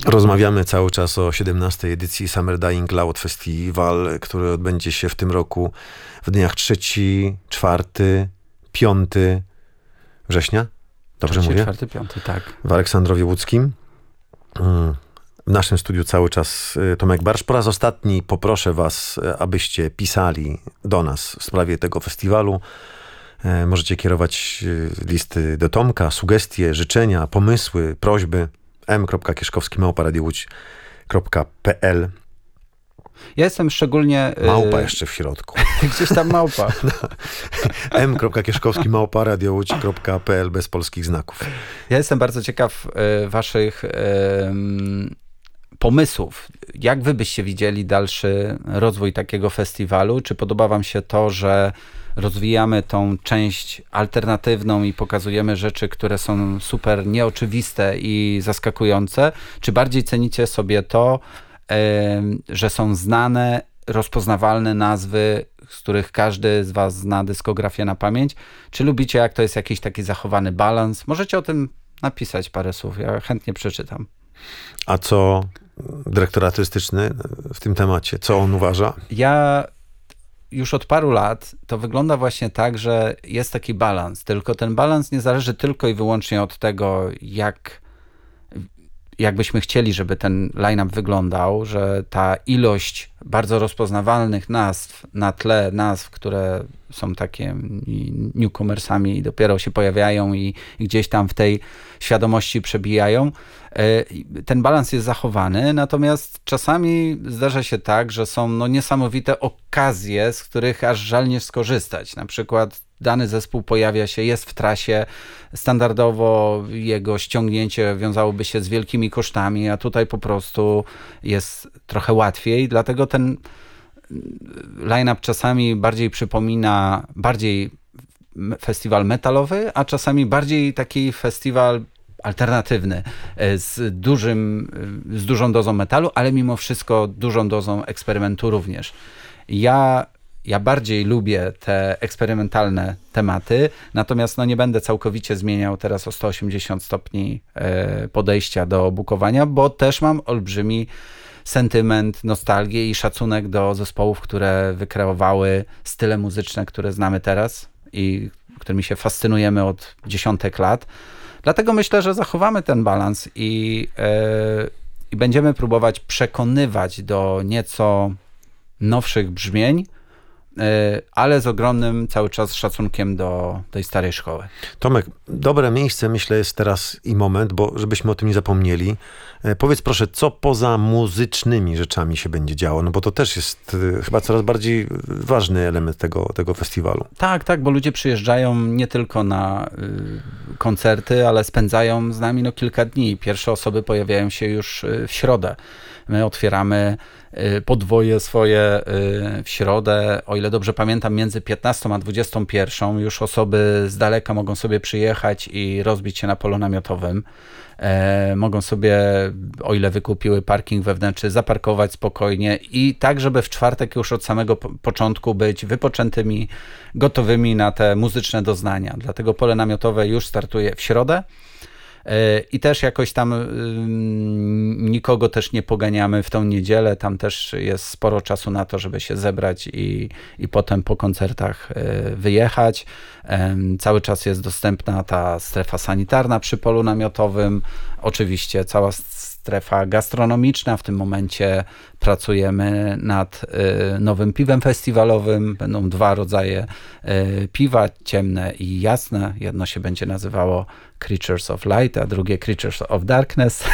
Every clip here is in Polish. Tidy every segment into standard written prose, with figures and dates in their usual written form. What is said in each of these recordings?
Rozmawiamy cały czas o 17. edycji Summer Dying Loud Festival, który odbędzie się w tym roku w dniach 3, 4, 5 września. Dobrze 3, mówię? 4, 5, tak. W Aleksandrowie Łódzkim. W naszym studiu cały czas Tomek Barsz. Po raz ostatni poproszę was, abyście pisali do nas w sprawie tego festiwalu. Możecie kierować listy do Tomka, sugestie, życzenia, pomysły, prośby. m.kieszkowski@radiołódź.pl. Ja jestem szczególnie... Małpa jeszcze w środku. Gdzieś tam małpa. m.kieszkowski@radiołódź.pl bez polskich znaków. Ja jestem bardzo ciekaw waszych pomysłów. Jak wy byście widzieli dalszy rozwój takiego festiwalu? Czy podoba wam się to, że rozwijamy tą część alternatywną i pokazujemy rzeczy, które są super nieoczywiste i zaskakujące? Czy bardziej cenicie sobie to, że są znane, rozpoznawalne nazwy, z których każdy z was zna dyskografię na pamięć? Czy lubicie, jak to jest jakiś taki zachowany balans? Możecie o tym napisać parę słów, ja chętnie przeczytam. A co dyrektor artystyczny w tym temacie? Co on uważa? Ja już od paru lat to wygląda właśnie tak, że jest taki balans, tylko ten balans nie zależy tylko i wyłącznie od tego, jak byśmy chcieli, żeby ten line-up wyglądał, że ta ilość bardzo rozpoznawalnych nazw na tle nazw, które są takie newcomersami i dopiero się pojawiają i gdzieś tam w tej świadomości przebijają, ten balans jest zachowany, natomiast czasami zdarza się tak, że są niesamowite okazje, z których aż żal nie skorzystać. Na przykład dany zespół pojawia się, jest w trasie, standardowo jego ściągnięcie wiązałoby się z wielkimi kosztami, a tutaj po prostu jest trochę łatwiej, dlatego ten line-up czasami bardziej przypomina festiwal metalowy, a czasami bardziej taki festiwal alternatywny, z dużą dozą metalu, ale mimo wszystko dużą dozą eksperymentu również. Ja bardziej lubię te eksperymentalne tematy, natomiast nie będę całkowicie zmieniał teraz o 180 stopni podejścia do bukowania, bo też mam olbrzymi sentyment, nostalgię i szacunek do zespołów, które wykreowały style muzyczne, które znamy teraz i którymi się fascynujemy od dziesiątek lat. Dlatego myślę, że zachowamy ten balans i będziemy próbować przekonywać do nieco nowszych brzmień, ale z ogromnym cały czas szacunkiem do tej starej szkoły. Tomek, dobre miejsce, myślę, jest teraz i moment, bo żebyśmy o tym nie zapomnieli. Powiedz proszę, co poza muzycznymi rzeczami się będzie działo? Bo to też jest chyba coraz bardziej ważny element tego festiwalu. Tak, bo ludzie przyjeżdżają nie tylko na koncerty, ale spędzają z nami kilka dni. Pierwsze osoby pojawiają się już w środę. My otwieramy podwoje swoje w środę, o ile dobrze pamiętam, między 15 a 21. Już osoby z daleka mogą sobie przyjechać i rozbić się na polu namiotowym. Mogą sobie, o ile wykupiły parking wewnętrzny, zaparkować spokojnie i tak, żeby w czwartek już od samego początku być wypoczętymi, gotowymi na te muzyczne doznania. Dlatego pole namiotowe już startuje w środę. I też jakoś tam nikogo też nie poganiamy w tą niedzielę. Tam też jest sporo czasu na to, żeby się zebrać i potem po koncertach wyjechać. Cały czas jest dostępna ta strefa sanitarna przy polu namiotowym. Oczywiście cała strefa gastronomiczna. W tym momencie pracujemy nad nowym piwem festiwalowym. Będą 2 rodzaje piwa, ciemne i jasne. Jedno się będzie nazywało Creatures of Light, a drugie Creatures of Darkness.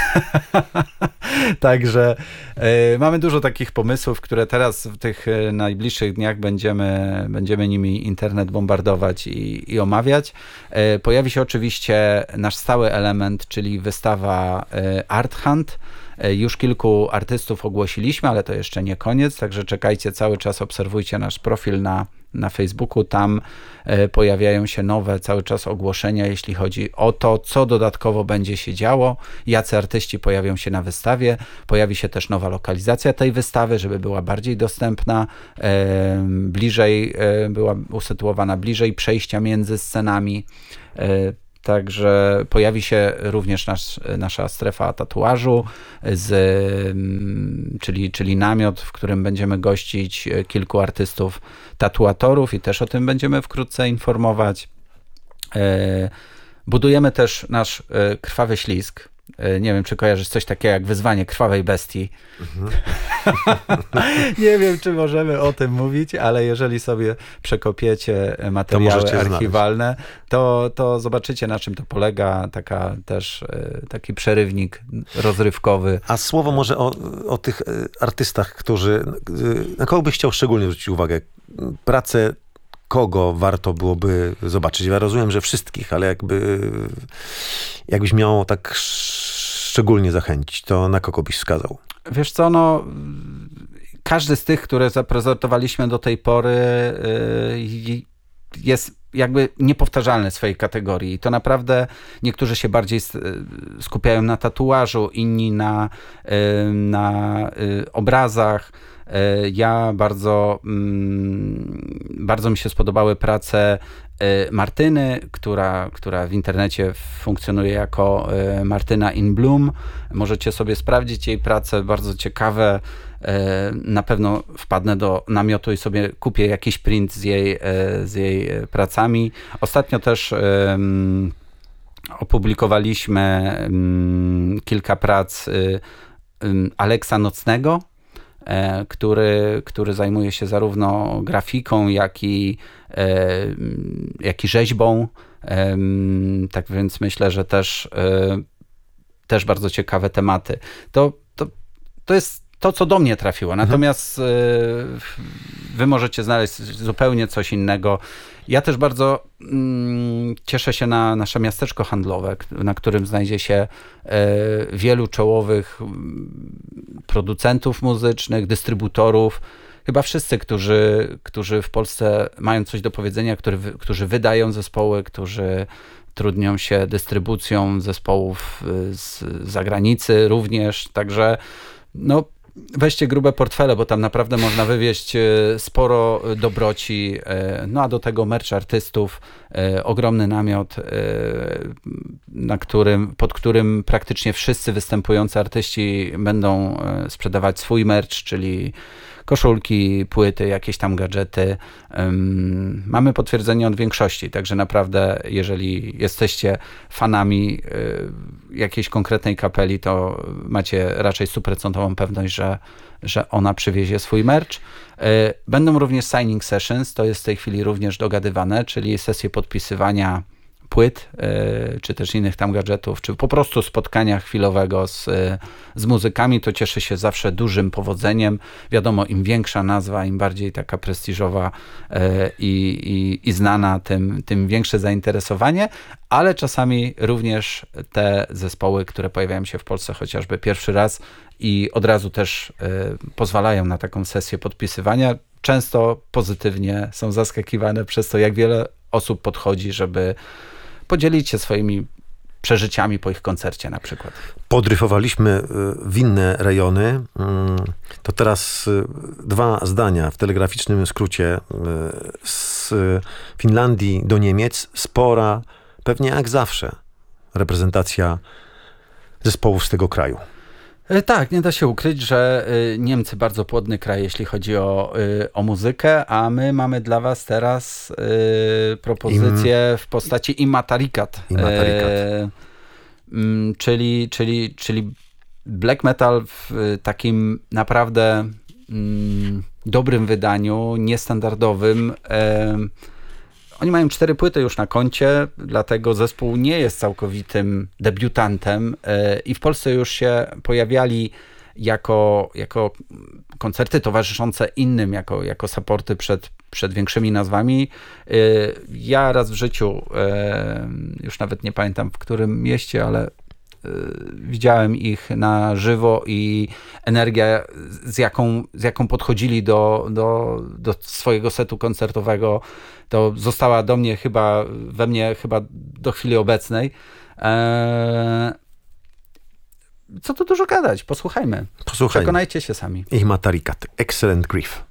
Także mamy dużo takich pomysłów, które teraz w tych najbliższych dniach będziemy nimi internet bombardować i omawiać. Pojawi się oczywiście nasz stały element, czyli wystawa Art Hunt. Już kilku artystów ogłosiliśmy, ale to jeszcze nie koniec, także czekajcie, cały czas obserwujcie nasz profil na Facebooku. Tam pojawiają się nowe cały czas ogłoszenia, jeśli chodzi o to, co dodatkowo będzie się działo, jacy artyści pojawią się na wystawie. Pojawi się też nowa lokalizacja tej wystawy, żeby była bardziej dostępna, była usytuowana bliżej przejścia między scenami. Także pojawi się również nasza strefa tatuażu, czyli namiot, w którym będziemy gościć kilku artystów tatuatorów i też o tym będziemy wkrótce informować. Budujemy też nasz krwawy ślizg. Nie wiem, czy kojarzysz coś takiego jak wyzwanie krwawej bestii. Nie wiem, czy możemy o tym mówić, ale jeżeli sobie przekopiecie materiały archiwalne, to zobaczycie, na czym to polega. Taki przerywnik rozrywkowy. A słowo może o tych artystach, na kogo byś chciał szczególnie zwrócić uwagę? Pracę kogo warto byłoby zobaczyć? Ja rozumiem, że wszystkich, ale jakbyś miał tak szczególnie zachęcić, to na kogo byś wskazał? Wiesz co, każdy z tych, które zaprezentowaliśmy do tej pory, jest jakby niepowtarzalny w swojej kategorii. I to naprawdę niektórzy się bardziej skupiają na tatuażu, inni na obrazach. Ja bardzo mi się spodobały prace Martyny, która w internecie funkcjonuje jako Martyna in Bloom. Możecie sobie sprawdzić jej prace, bardzo ciekawe. Na pewno wpadnę do namiotu i sobie kupię jakiś print z jej pracami. Ostatnio też opublikowaliśmy kilka prac Aleksa Nocnego, który zajmuje się zarówno grafiką, jak i rzeźbą. Tak więc myślę, że też bardzo ciekawe tematy. To jest to, co do mnie trafiło. Natomiast wy możecie znaleźć zupełnie coś innego. Ja też bardzo cieszę się na nasze miasteczko handlowe, na którym znajdzie się wielu czołowych producentów muzycznych, dystrybutorów. Chyba wszyscy, którzy w Polsce mają coś do powiedzenia, którzy wydają zespoły, którzy trudnią się dystrybucją zespołów z zagranicy również. Także weźcie grube portfele, bo tam naprawdę można wywieźć sporo dobroci, a do tego merch artystów, ogromny namiot, pod którym praktycznie wszyscy występujący artyści będą sprzedawać swój merch, czyli koszulki, płyty, jakieś tam gadżety. Mamy potwierdzenie od większości, także naprawdę, jeżeli jesteście fanami jakiejś konkretnej kapeli, to macie raczej 100% pewność, że ona przywiezie swój merch. Będą również signing sessions, to jest w tej chwili również dogadywane, czyli sesje podpisywania płyt, czy też innych tam gadżetów, czy po prostu spotkania chwilowego z muzykami. To cieszy się zawsze dużym powodzeniem. Wiadomo, im większa nazwa, im bardziej taka prestiżowa i znana, tym większe zainteresowanie, ale czasami również te zespoły, które pojawiają się w Polsce chociażby pierwszy raz i od razu też pozwalają na taką sesję podpisywania, często pozytywnie są zaskakiwane przez to, jak wiele osób podchodzi, żeby podzielić się swoimi przeżyciami po ich koncercie na przykład. Podryfowaliśmy w inne rejony. To teraz 2 zdania w telegraficznym skrócie. Z Finlandii do Niemiec spora, pewnie jak zawsze, reprezentacja zespołów z tego kraju. Tak, nie da się ukryć, że Niemcy bardzo płodny kraj, jeśli chodzi o muzykę, a my mamy dla was teraz propozycję w postaci Immatarikat. Czyli black metal w takim naprawdę dobrym wydaniu, niestandardowym. Oni mają 4 płyty już na koncie, dlatego zespół nie jest całkowitym debiutantem i w Polsce już się pojawiali jako koncerty towarzyszące innym, jako supporty przed większymi nazwami. Ja raz w życiu, już nawet nie pamiętam w którym mieście, ale widziałem ich na żywo i energia, z jaką podchodzili do swojego setu koncertowego, to została we mnie chyba do chwili obecnej. Co tu dużo gadać? Posłuchajmy. Przekonajcie się sami. Immatarikat. Excellent Grief.